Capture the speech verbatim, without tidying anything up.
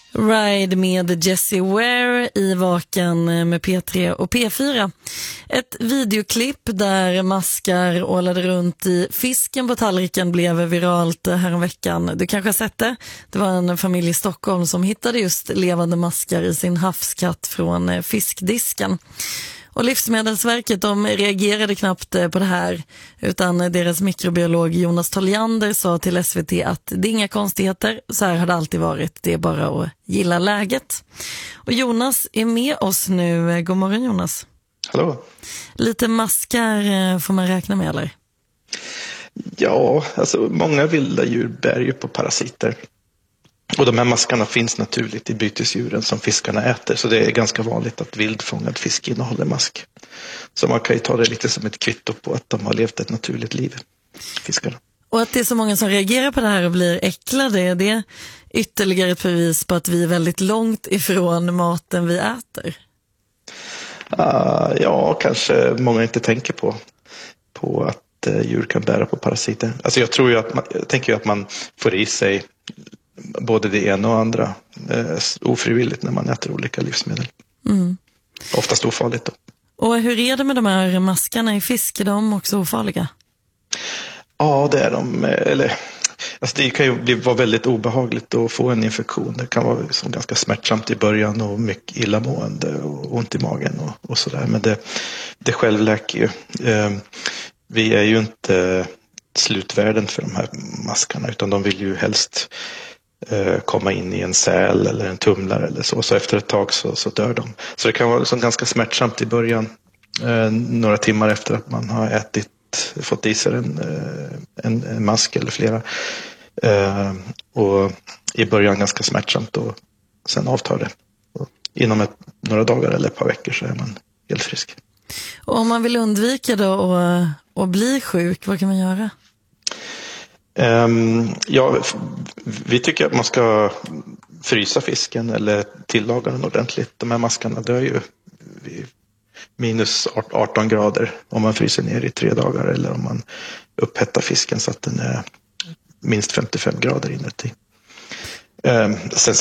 Ride med Jessie Ware i Vaken med P tre och P fyra. Ett videoklipp där maskar ålade runt i fisken på tallriken blev viralt häromveckan. Du kanske har sett det? Det var en familj i Stockholm som hittade just levande maskar i sin havskatt från fiskdisken. Och Livsmedelsverket, de reagerade knappt på det här, utan deras mikrobiolog Jonas Toljander sa till S V T att det är inga konstigheter, så här har det alltid varit, det är bara att gilla läget. Och Jonas är med oss nu. God morgon Jonas. Hallå. Lite maskar får man räkna med, eller? Ja, alltså många vilda djur bär ju på parasiter. Och de här maskarna finns naturligt i bytesdjuren som fiskarna äter. Så det är ganska vanligt att vildfångad fisk innehåller mask. Så man kan ju ta det lite som ett kvitto på att de har levt ett naturligt liv, fiskarna. Och att det är så många som reagerar på det här och blir äcklade, är det ytterligare ett bevis på att vi är väldigt långt ifrån maten vi äter? Uh, ja, kanske många inte tänker på, på att uh, djur kan bära på parasiter. Alltså jag tror ju att man, jag tänker ju att man får i sig både det ena och andra eh, ofrivilligt när man äter olika livsmedel. Mm. Oftast ofarligt då. Och hur är det med de här maskarna i fisk? Är de också ofarliga? Ja, det är de. Eller, alltså det kan ju bli, vara väldigt obehagligt att få en infektion. Det kan vara liksom ganska smärtsamt i början och mycket illamående och ont i magen och, och sådär. Men det, det självläker ju. Eh, vi är ju inte slutvärden för de här maskarna, utan de vill ju helst komma in i en säl eller en tumlare eller så, så efter ett tag så, så dör de. Så det kan vara liksom ganska smärtsamt i början, eh, några timmar efter att man har ätit, fått i sig en, en, en mask eller flera. Eh, och i början ganska smärtsamt och sen avtar det. Och inom ett, några dagar eller ett par veckor så är man helt frisk. Och om man vill undvika då och, och bli sjuk, vad kan man göra? Um, ja, vi tycker att man ska frysa fisken eller tillaga den ordentligt. De här maskarna dör ju vid minus arton grader om man fryser ner i tre dagar eller om man upphettar fisken så att den är minst femtiofem grader inuti. Um, sen